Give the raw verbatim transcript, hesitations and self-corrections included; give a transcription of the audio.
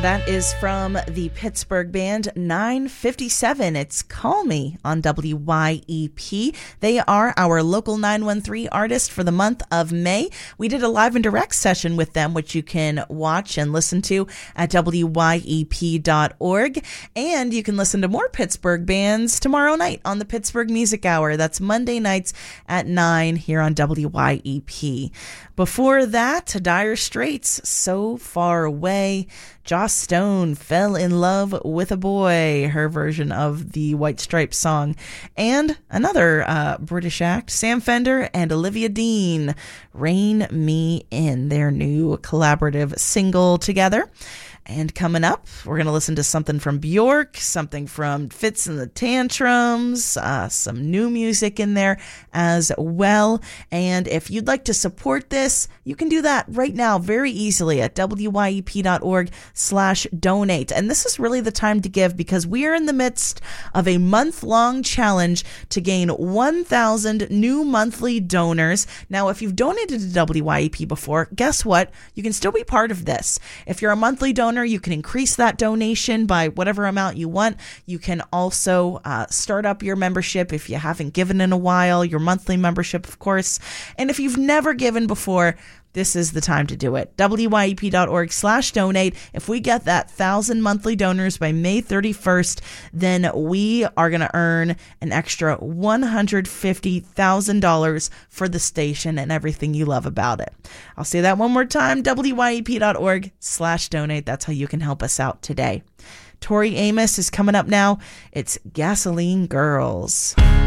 That is from the Pittsburgh band nine fifty-seven. It's Call Me on W Y E P. They are our local nine one three artist for the month of May. We did a live and direct session with them, which you can watch and listen to at W Y E P dot org. And you can listen to more Pittsburgh bands tomorrow night on the Pittsburgh Music Hour. That's Monday nights at nine here on W Y E P. Before that, Dire Straits, So Far Away. Joss Stone, Fell in Love with a Boy, her version of the White Stripes song. And another uh, British act, Sam Fender and Olivia Dean, Rein Me In, their new collaborative single together. And coming up, we're going to listen to something from Bjork, something from Fitz and the Tantrums, uh, some new music in there as well. And if you'd like to support this, you can do that right now very easily at W Y E P dot org slash donate. And this is really the time to give because we are in the midst of a month-long challenge to gain one thousand new monthly donors. Now, if you've donated to W Y E P before, guess what? You can still be part of this. If you're a monthly donor, you can increase that donation by whatever amount you want. You can also uh, start up your membership if you haven't given in a while, your monthly membership, of course. And if you've never given before, this is the time to do it. W Y E P dot org slash donate. If we get that thousand monthly donors by May thirty-first, then we are going to earn an extra one hundred fifty thousand dollars for the station and everything you love about it. I'll say that one more time. W Y E P dot org slash donate. That's how you can help us out today. Tori Amos is coming up now. It's Gasoline Girls.